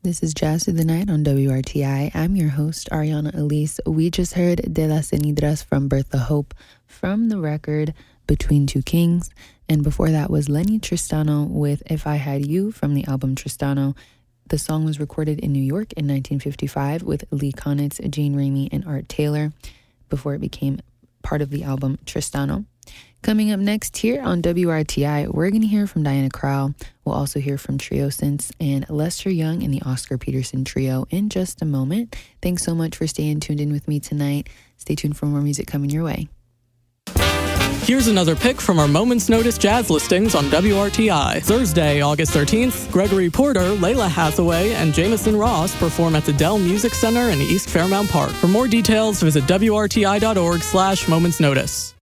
This is Jazz Through the Night on WRTI. I'm your host, Ariana Elise. We just heard De Las Cenidras from Bertha Hope from the record Between Two Kings. And before that was Lenny Tristano with If I Had You from the album Tristano. The song was recorded in New York in 1955 with Lee Konitz, Gene Ramey, and Art Taylor before it became part of the album Tristano. Coming up next here on WRTI, we're going to hear from Diana Krall. We'll also hear from Trio Synths and Lester Young and the Oscar Peterson Trio in just a moment. Thanks so much for staying tuned in with me tonight. Stay tuned for more music coming your way. Here's another pick from our Moment's Notice jazz listings on WRTI. Thursday, August 13th, Gregory Porter, Layla Hathaway, and Jameson Ross perform at the Dell Music Center in East Fairmount Park. For more details, visit WRTI.org/momentsnotice.